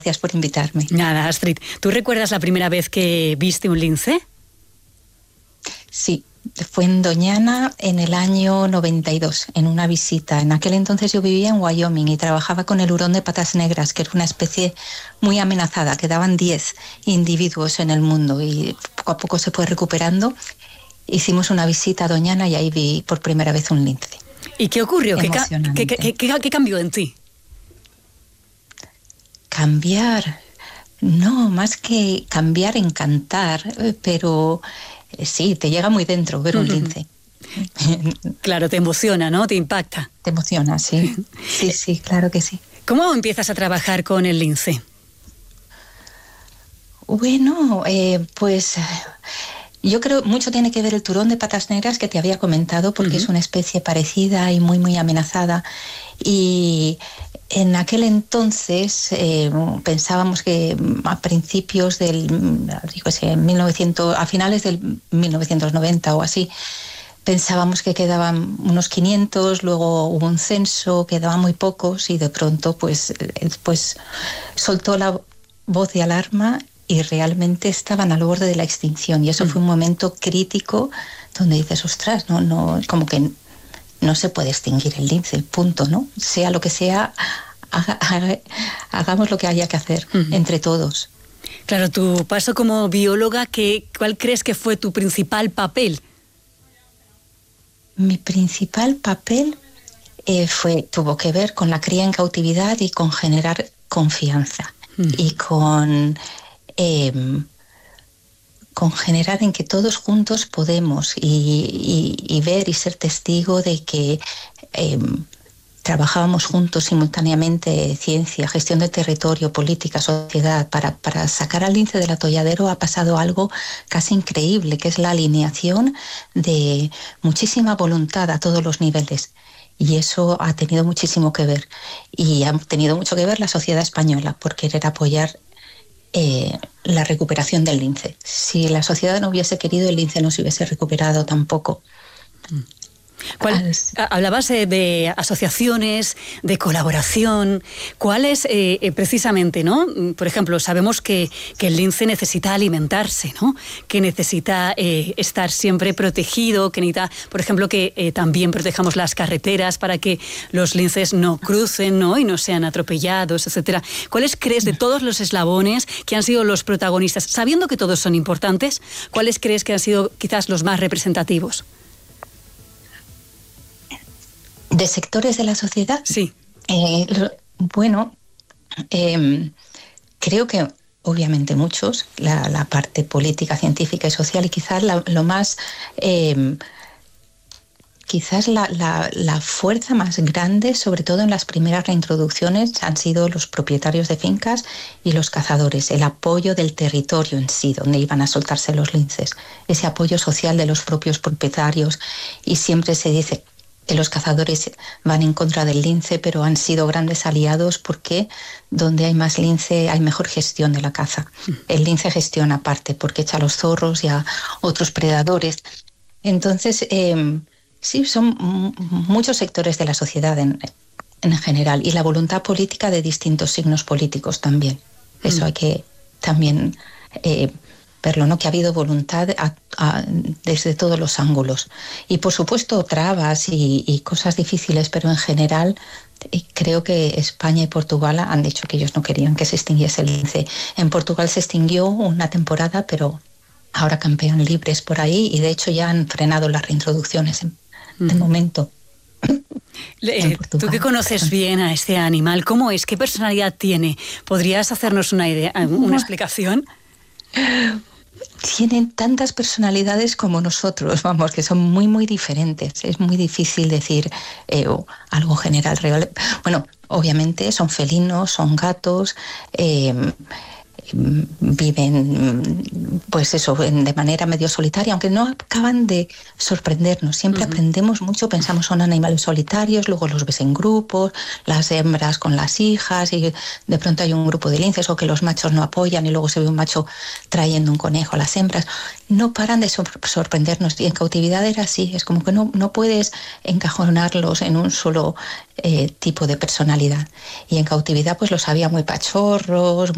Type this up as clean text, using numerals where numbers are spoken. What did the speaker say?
gracias por invitarme. Nada, Astrid. ¿Tú recuerdas la primera vez que viste un lince? Sí, fue en Doñana en el año 92, en una visita. En aquel entonces yo vivía en Wyoming y trabajaba con el hurón de patas negras, que era una especie muy amenazada. Quedaban 10 individuos en el mundo y poco a poco se fue recuperando. Hicimos una visita a Doñana y ahí vi por primera vez un lince. ¿Y qué ocurrió? ¿Qué cambió en ti? Cambiar, no, más que cambiar, encantar, pero sí, te llega muy dentro ver un lince. Claro, te emociona, ¿no? Te impacta. Te emociona, sí. Sí, claro que sí. ¿Cómo empiezas a trabajar con el lince? Bueno, pues yo creo mucho tiene que ver el turón de patas negras que te había comentado, porque es una especie parecida y muy, muy amenazada. Y en aquel entonces pensábamos que a principios del, a finales del 1990 o así, pensábamos que quedaban unos 500, luego hubo un censo, quedaban muy pocos y de pronto pues soltó la voz de alarma y realmente estaban al borde de la extinción. Y eso fue un momento crítico donde dices, ostras, no, como que no se puede extinguir el lince, punto, ¿no? Sea lo que sea, hagamos lo que haya que hacer entre todos. Claro, tu paso como bióloga, ¿cuál crees que fue tu principal papel? Mi principal papel tuvo que ver con la cría en cautividad y con generar confianza y con generar en que todos juntos podemos y ver y ser testigo de que trabajábamos juntos simultáneamente ciencia, gestión de territorio, política, sociedad. Para sacar al lince del atolladero ha pasado algo casi increíble, que es la alineación de muchísima voluntad a todos los niveles. Y eso ha tenido muchísimo que ver. Y ha tenido mucho que ver la sociedad española por querer apoyar la recuperación del lince. Si la sociedad no hubiese querido, el lince no se hubiese recuperado tampoco. Hablabas de asociaciones, de colaboración. ¿Cuáles precisamente, no? Por ejemplo, sabemos que el lince necesita alimentarse, ¿no? Que necesita estar siempre protegido, que necesita, por ejemplo, que también protejamos las carreteras para que los linces no crucen, ¿no? Y no sean atropellados, etcétera. ¿Cuáles crees de todos los eslabones que han sido los protagonistas, sabiendo que todos son importantes, cuáles crees que han sido quizás los más representativos? ¿De sectores de la sociedad? Sí. Creo que obviamente muchos, la parte política, científica y social, y quizás lo más, quizás la fuerza más grande, sobre todo en las primeras reintroducciones, han sido los propietarios de fincas y los cazadores, el apoyo del territorio en sí, donde iban a soltarse los linces, ese apoyo social de los propios propietarios. Y siempre se dice que los cazadores van en contra del lince, pero han sido grandes aliados porque donde hay más lince hay mejor gestión de la caza. El lince gestiona aparte porque echa a los zorros y a otros predadores. Entonces, sí, son muchos sectores de la sociedad en general, y la voluntad política de distintos signos políticos también. Eso hay que también verlo, ¿no? Que ha habido voluntad desde todos los ángulos. Y por supuesto trabas y cosas difíciles, pero en general creo que España y Portugal han dicho que ellos no querían que se extinguiese el lince. En Portugal se extinguió una temporada, pero ahora campean libres por ahí y de hecho ya han frenado las reintroducciones de momento. Tú que conoces bien a este animal, ¿cómo es? ¿Qué personalidad tiene? ¿Podrías hacernos una idea, una explicación? Tienen tantas personalidades como nosotros, vamos, que son muy, muy diferentes. Es muy difícil decir algo general. Bueno, obviamente son felinos, son gatos, viven, pues eso, de manera medio solitaria, aunque no acaban de sorprendernos. Siempre aprendemos mucho, pensamos son animales solitarios, luego los ves en grupos, las hembras con las hijas, y de pronto hay un grupo de linces, o que los machos no apoyan y luego se ve un macho trayendo un conejo a las hembras. No paran de sorprendernos, y en cautividad era así. Es como que no puedes encajonarlos en un solo tipo de personalidad. Y en cautividad pues los había muy pachorros,